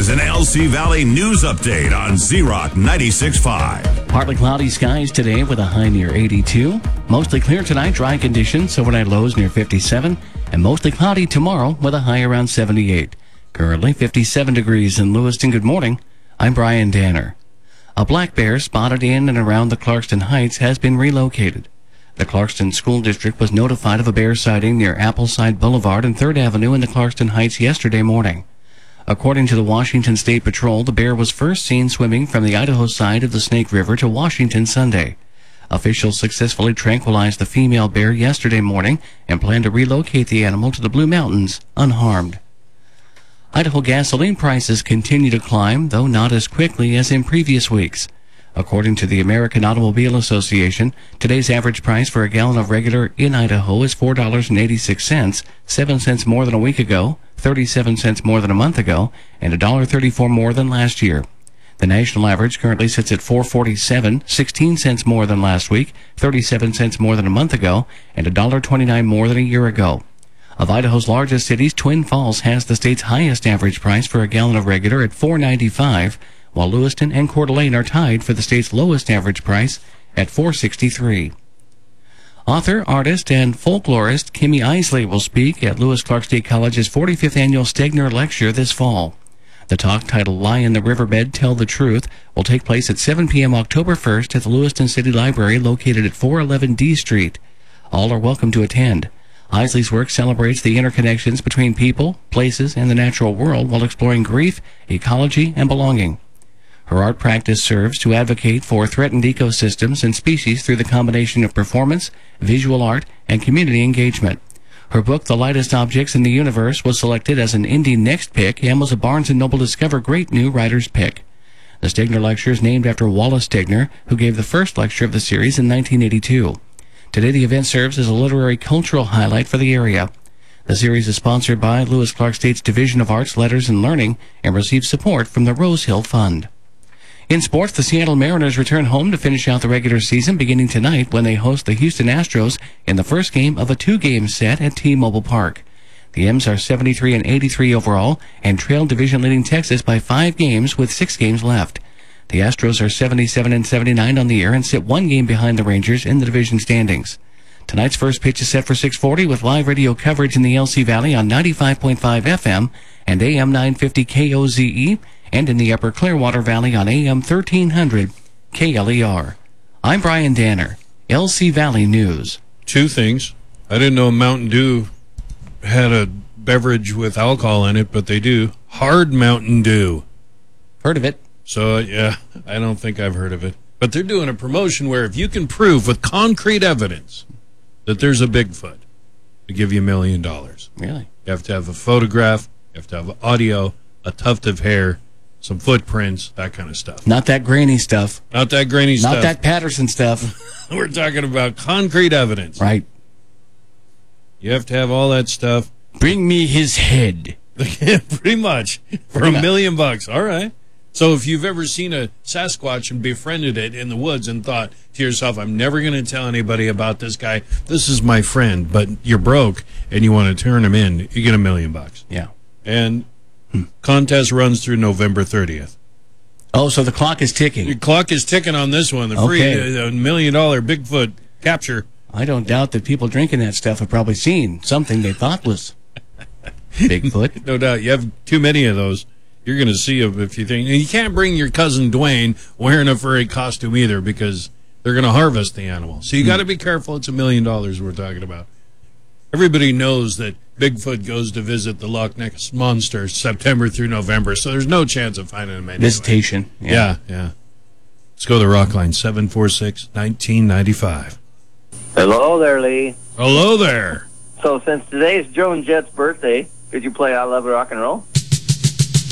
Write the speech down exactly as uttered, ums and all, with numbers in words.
is an L C Valley news update on Z-Rock ninety-six point five. Partly cloudy skies today with a high near eighty-two. Mostly clear tonight, dry conditions, overnight lows near fifty-seven. And mostly cloudy tomorrow with a high around seventy-eight. Currently fifty-seven degrees in Lewiston. Good morning. I'm Brian Danner. A black bear spotted in and around the Clarkston Heights has been relocated. The Clarkston School District was notified of a bear sighting near Appleside Boulevard and third Avenue in the Clarkston Heights yesterday morning. According to the Washington State Patrol, the bear was first seen swimming from the Idaho side of the Snake River to Washington Sunday. Officials successfully tranquilized the female bear yesterday morning and plan to relocate the animal to the Blue Mountains unharmed. Idaho gasoline prices continue to climb, though not as quickly as in previous weeks. According to the American Automobile Association, today's average price for a gallon of regular in Idaho is four dollars and eighty-six cents, seven cents more than a week ago, thirty-seven cents more than a month ago, and one dollar and thirty-four cents more than last year. The national average currently sits at four dollars and forty-seven cents, sixteen cents more than last week, thirty-seven cents more than a month ago, and one dollar and twenty-nine cents more than a year ago. Of Idaho's largest cities, Twin Falls has the state's highest average price for a gallon of regular at four dollars and ninety-five cents, while Lewiston and Coeur d'Alene are tied for the state's lowest average price at four dollars and sixty-three cents. Author, artist, and folklorist Kimmy Isley will speak at Lewis Clark State College's forty-fifth Annual Stegner Lecture this fall. The talk, titled Lie in the Riverbed, Tell the Truth, will take place at seven p.m. October first at the Lewiston City Library located at four eleven D Street. All are welcome to attend. Isley's work celebrates the interconnections between people, places, and the natural world while exploring grief, ecology, and belonging. Her art practice serves to advocate for threatened ecosystems and species through the combination of performance, visual art, and community engagement. Her book, The Lightest Objects in the Universe, was selected as an Indie Next Pick and was a Barnes and Noble Discover Great New Writer's Pick. The Stegner Lecture is named after Wallace Stegner, who gave the first lecture of the series in nineteen eighty-two. Today, the event serves as a literary cultural highlight for the area. The series is sponsored by Lewis Clark State's Division of Arts, Letters, and Learning and receives support from the Rose Hill Fund. In sports, the Seattle Mariners return home to finish out the regular season beginning tonight when they host the Houston Astros in the first game of a two-game set at T-Mobile Park. The M's are seventy-three and eighty-three overall and trail division-leading Texas by five games with six games left. The Astros are seventy-seven and seventy-nine on the year and sit one game behind the Rangers in the division standings. Tonight's first pitch is set for six forty with live radio coverage in the L C Valley on ninety-five point five F M and A M nine fifty K O Z E and in the Upper Clearwater Valley on A M thirteen hundred K L E R. I'm Brian Danner, L C Valley News. Two things. I didn't know Mountain Dew had a beverage with alcohol in it, but they do. Hard Mountain Dew. Heard of it. So, yeah, I don't think I've heard of it. But they're doing a promotion where if you can prove with concrete evidence that there's a Bigfoot, they give you a million dollars. Really? You have to have a photograph, you have to have audio, a tuft of hair, some footprints, that kind of stuff. Not that grainy stuff. Not that grainy Not stuff. Not that Patterson stuff. We're talking about concrete evidence. Right. You have to have all that stuff. Bring me his head. Pretty much. For Pretty a much. million bucks. All right. So if you've ever seen a Sasquatch and befriended it in the woods and thought to yourself, I'm never going to tell anybody about this guy. This is my friend, but you're broke and you want to turn him in, you get a million bucks. Yeah. And hmm. contest runs through November thirtieth. Oh, so the clock is ticking. The clock is ticking on this one. The Okay. free uh, million dollar Bigfoot capture. I don't doubt that people drinking that stuff have probably seen something they thought was Bigfoot. No doubt. You have too many of those. You're going to see them if you think. And you can't bring your cousin Dwayne wearing a furry costume either because they're going to harvest the animal. So you got to be careful. It's a million dollars we're talking about. Everybody knows that Bigfoot goes to visit the Loch Ness Monster September through November, so there's no chance of finding him anyway. Visitation. Yeah, yeah. yeah. Let's go to the Rock Line, seven four six, one nine nine five. Hello there, Lee. Hello there. So since today's Joan Jett's birthday, could you play I Love Rock and Roll?